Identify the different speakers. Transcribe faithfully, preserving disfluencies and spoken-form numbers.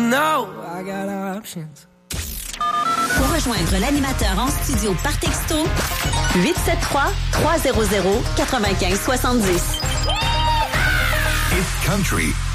Speaker 1: know I got options.
Speaker 2: Pour rejoindre l'animateur en studio par texto, huit sept trois, trois zéro zéro, neuf cinq six zéro.
Speaker 3: It's country